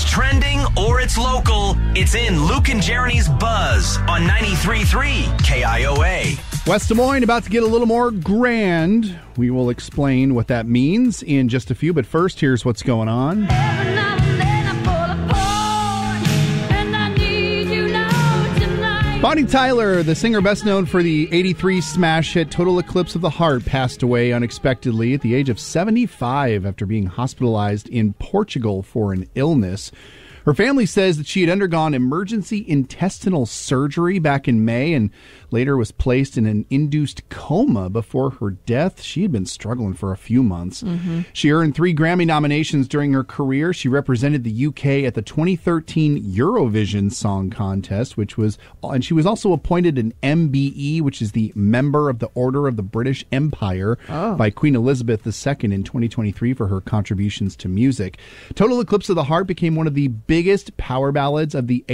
It's trending or it's local. It's in Luke and Jeremy's Buzz on 93.3 KIOA. West Des Moines about to get a little more grand. We will explain what that means in just a few, but first, here's what's going on. Bonnie Tyler, the singer best known for the 83 smash hit Total Eclipse of the Heart, passed away unexpectedly at the age of 75 after being hospitalized in Portugal for an illness. Her family says that she had undergone emergency intestinal surgery back in May and later was placed in an induced coma before her death. She had been struggling for a few months. She earned 3 Grammy nominations during her career. She represented the UK at the 2013 Eurovision Song Contest, and she was also appointed an MBE, which is the Member of the Order of the British Empire, by Queen Elizabeth II in 2023 for her contributions to music. Total Eclipse of the Heart became one of the biggest power ballads of the